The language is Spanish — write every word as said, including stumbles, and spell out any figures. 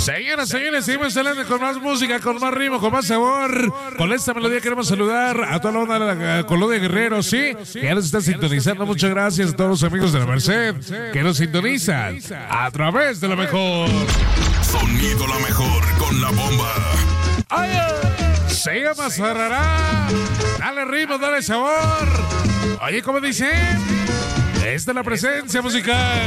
Señoras, señores, seguimos hablando con más música, con más ritmo, con más sabor. Con esta melodía queremos saludar a toda la onda de la Colonia Guerrero, ¿sí? Que ya nos está sintonizando. Muchas gracias a todos los amigos de la Merced que nos sintonizan a través de la mejor. Sonido La Mejor con La Bomba. ¡Ay! Se llama Sarará. Dale ritmo, dale sabor. Oye, ¿cómo dicen? Esta es la presencia musical.